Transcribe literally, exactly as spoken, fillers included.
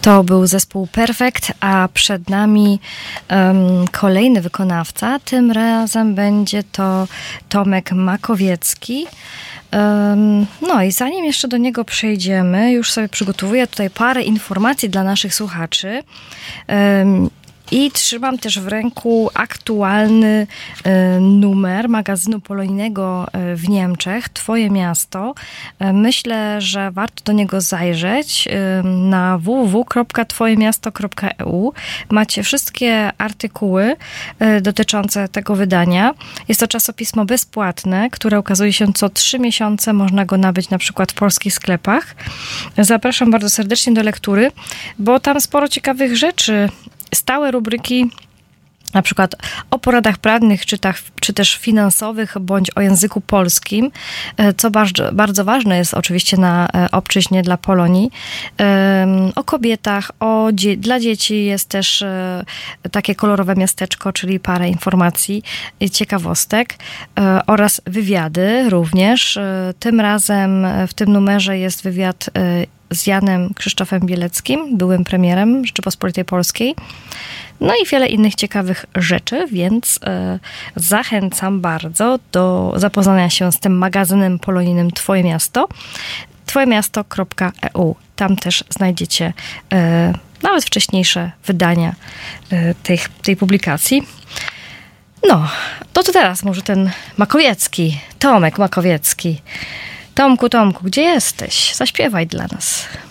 To był zespół Perfekt, a przed nami um, kolejny wykonawca. Tym razem będzie to Tomek Makowiecki. Um, no i zanim jeszcze do niego przejdziemy, już sobie przygotowuję tutaj parę informacji dla naszych słuchaczy. Um, I trzymam też w ręku aktualny y, numer magazynu polonijnego y, w Niemczech, Twoje miasto. Y, myślę, że warto do niego zajrzeć y, na w w w kropka twoje miasto kropka e u. Macie wszystkie artykuły y, dotyczące tego wydania. Jest to czasopismo bezpłatne, które ukazuje się co trzy miesiące. Można go nabyć na przykład w polskich sklepach. Zapraszam bardzo serdecznie do lektury, bo tam sporo ciekawych rzeczy. Stałe rubryki, na przykład o poradach prawnych, czy, tak, czy też finansowych, bądź o języku polskim, co bardzo, bardzo ważne jest oczywiście na obczyźnie dla Polonii. O kobietach, o dzie- dla dzieci jest też takie kolorowe miasteczko, czyli parę informacji, ciekawostek oraz wywiady również. Tym razem w tym numerze jest wywiad z Janem Krzysztofem Bieleckim, byłym premierem Rzeczypospolitej Polskiej. No i wiele innych ciekawych rzeczy, więc e, zachęcam bardzo do zapoznania się z tym magazynem polonijnym Twoje Miasto. twoje miasto kropka e u. Tam też znajdziecie e, nawet wcześniejsze wydania e, tej, tej publikacji. No, to, to teraz może ten Makowiecki, Tomek Makowiecki. Tomku, Tomku, gdzie jesteś? Zaśpiewaj dla nas.